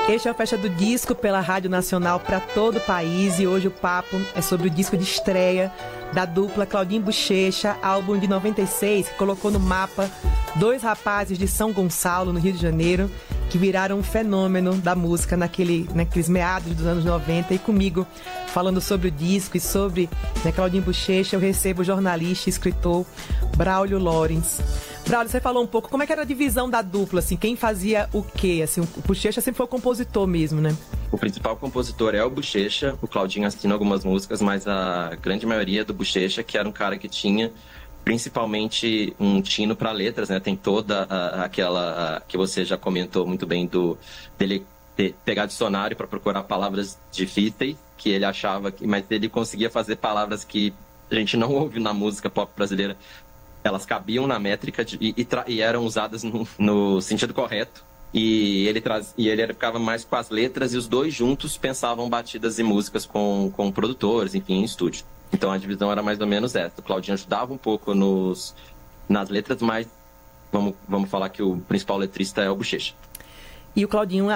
Este é o Festa do Disco pela Rádio Nacional para todo o país e hoje o papo é sobre o disco de estreia da dupla Claudinho e Buchecha, álbum de 96, que colocou no mapa dois rapazes de São Gonçalo, no Rio de Janeiro, que viraram um fenômeno da música naqueles meados dos anos 90. E comigo, falando sobre o disco e sobre Claudinho e Buchecha, eu recebo o jornalista e escritor Braulio Lorenz. Braulio, você falou um pouco como é que era a divisão da dupla, assim, quem fazia o quê? Assim, o Buchecha sempre foi o compositor mesmo, né? O principal compositor é o Buchecha, o Claudinho assina algumas músicas, mas a grande maioria é do Buchecha, que era um cara que tinha principalmente um tino para letras, né? Tem toda aquela que você já comentou muito bem dele pegar dicionário para procurar palavras difíceis que ele achava, mas ele conseguia fazer palavras que a gente não ouve na música pop brasileira. Elas cabiam na métrica e eram usadas no sentido correto. E ele ficava mais com as letras e os dois juntos pensavam batidas e músicas com produtores, enfim, em estúdio. Então a divisão era mais ou menos essa. O Claudinho ajudava um pouco nas letras, mas vamos falar que o principal letrista é o Buchecha. E o Claudinho